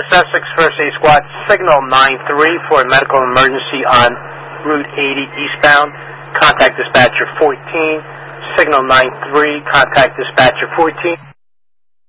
Essex First Aid Squad, signal 9-3 for a medical emergency on Route 80 eastbound. Contact dispatcher 14. Signal 9-3, contact dispatcher 14.